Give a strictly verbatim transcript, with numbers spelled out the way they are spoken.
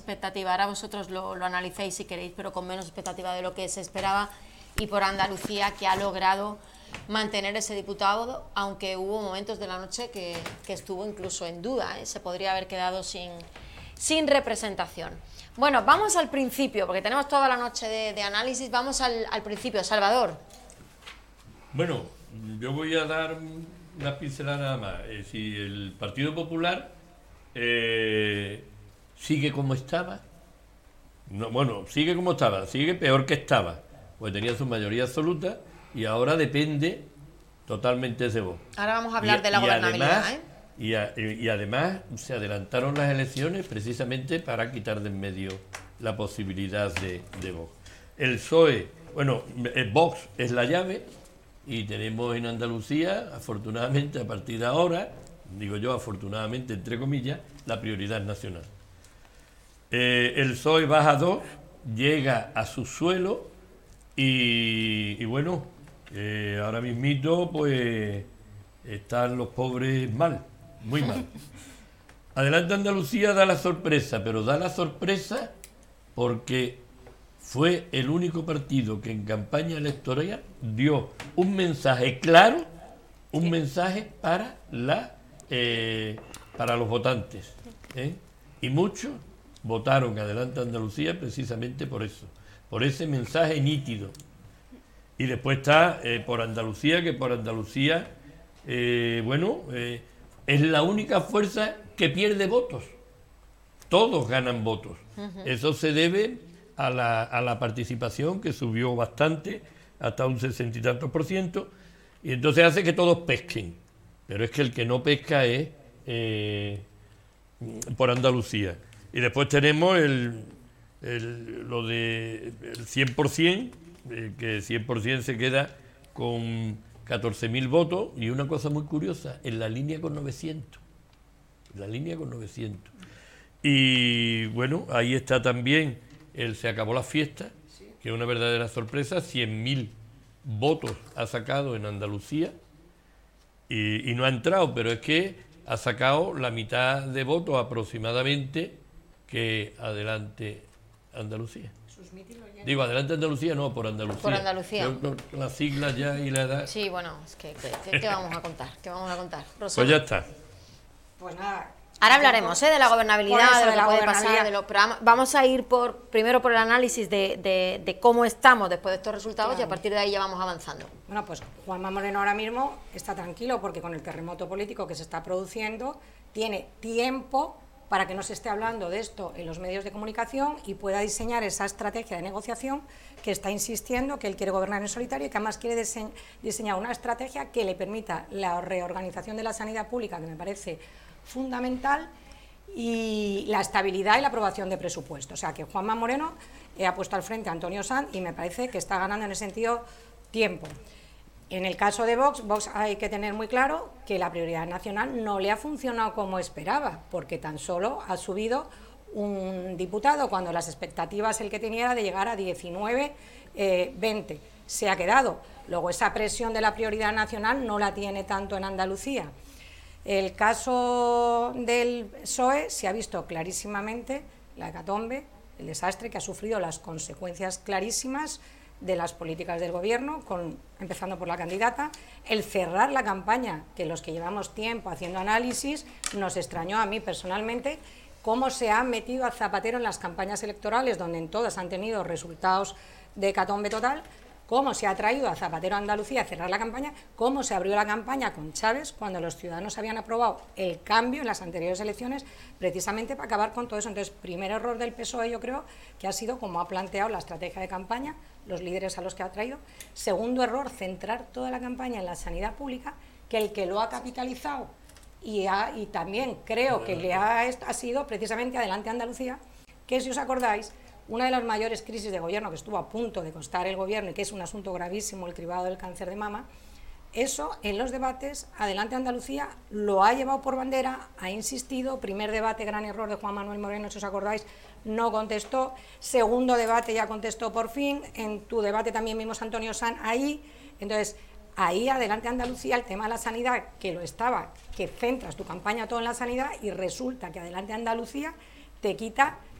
expectativa. Ahora vosotros lo, lo analicéis si queréis, pero con menos expectativa de lo que se esperaba. Y por Andalucía, que ha logrado mantener ese diputado, aunque hubo momentos de la noche que, que estuvo incluso en duda, ¿eh? Se podría haber quedado sin, sin representación. Bueno, vamos al principio, porque tenemos toda la noche de, de análisis. Vamos al, al principio. Salvador. Bueno, yo voy a dar una pincelada nada más. Eh, si el Partido Popular eh, sigue como estaba, no, bueno, sigue como estaba, sigue peor que estaba, pues tenía su mayoría absoluta y ahora depende totalmente de Vox. Ahora vamos a hablar y, de la y gobernabilidad, además, ¿eh? Y, a, y además se adelantaron las elecciones precisamente para quitar de en medio la posibilidad de, de Vox. El P S O E, bueno, el Vox es la llave y tenemos en Andalucía, afortunadamente, a partir de ahora, digo yo afortunadamente entre comillas, la prioridad nacional. Eh, el P S O E baja dos, llega a su suelo y, y bueno, eh, ahora mismito pues están los pobres mal. Muy mal. Adelante Andalucía da la sorpresa, pero da la sorpresa porque fue el único partido que en campaña electoral dio un mensaje claro, un sí. mensaje para la eh, para los votantes, ¿eh? Y muchos votaron Adelante Andalucía precisamente por eso, por ese mensaje nítido. Y después está eh, por Andalucía, que por Andalucía, eh, bueno, eh, es la única fuerza que pierde votos. Todos ganan votos. Uh-huh. Eso se debe a la, a la participación, que subió bastante, hasta un sesenta y tantos por ciento, y entonces hace que todos pesquen. Pero es que el que no pesca es eh, por Andalucía. Y después tenemos el, el, lo de el cien por ciento, eh, que cien por ciento se queda con catorce mil votos, y una cosa muy curiosa, en la línea con novecientos. En la línea con novecientos. Y bueno, ahí está también el Se acabó la fiesta, que es una verdadera sorpresa, cien mil votos ha sacado en Andalucía, y, y no ha entrado, pero es que ha sacado la mitad de votos aproximadamente que Adelante Andalucía. Digo, Adelante Andalucía, no, por Andalucía. Por Andalucía. Yo, con las siglas ya y la edad. Sí, bueno, es que, ¿qué vamos a contar? ¿Qué vamos a contar? Rosana. Pues ya está. Pues nada. Ahora hablaremos ¿eh? de la gobernabilidad, de lo que puede pasar, de los programas. Vamos a ir por primero por el análisis de, de, de cómo estamos después de estos resultados, claro. Y a partir de ahí ya vamos avanzando. Bueno, pues Juanma Moreno ahora mismo está tranquilo porque con el terremoto político que se está produciendo tiene tiempo para que no se esté hablando de esto en los medios de comunicación y pueda diseñar esa estrategia de negociación que está insistiendo que él quiere gobernar en solitario y que además quiere diseñar una estrategia que le permita la reorganización de la sanidad pública, que me parece fundamental, y la estabilidad y la aprobación de presupuestos. O sea que Juanma Moreno eh, ha puesto al frente a Antonio Sanz y me parece que está ganando en ese sentido tiempo. En el caso de Vox, Vox hay que tener muy claro que la prioridad nacional no le ha funcionado como esperaba, porque tan solo ha subido un diputado cuando las expectativas el que tenía era de llegar a diecinueve, eh, veinte. Se ha quedado. Luego esa presión de la prioridad nacional no la tiene tanto en Andalucía. El caso del P S O E se ha visto clarísimamente la hecatombe, el desastre que ha sufrido, las consecuencias clarísimas de las políticas del gobierno, con, empezando por la candidata, el cerrar la campaña, que los que llevamos tiempo haciendo análisis, nos extrañó a mí personalmente, cómo se ha metido a Zapatero en las campañas electorales, donde en todas han tenido resultados de hecatombe total, cómo se ha traído a Zapatero a Andalucía a cerrar la campaña, cómo se abrió la campaña con Chávez cuando los ciudadanos habían aprobado el cambio en las anteriores elecciones precisamente para acabar con todo eso. Entonces, primer error del P S O E yo creo que ha sido como ha planteado la estrategia de campaña, los líderes a los que ha traído. Segundo error, centrar toda la campaña en la sanidad pública, que el que lo ha capitalizado y, ha, y también creo que le ha, ha sido precisamente Adelante Andalucía, que si os acordáis, una de las mayores crisis de gobierno que estuvo a punto de costar el gobierno y que es un asunto gravísimo, el cribado del cáncer de mama, eso en los debates, Adelante Andalucía lo ha llevado por bandera, ha insistido, primer debate, gran error de Juan Manuel Moreno, si os acordáis, no contestó, segundo debate ya contestó por fin, en tu debate también vimos a Antonio Sanz ahí, entonces ahí Adelante Andalucía, el tema de la sanidad, que lo estaba, que centras tu campaña todo en la sanidad y resulta que Adelante Andalucía te quita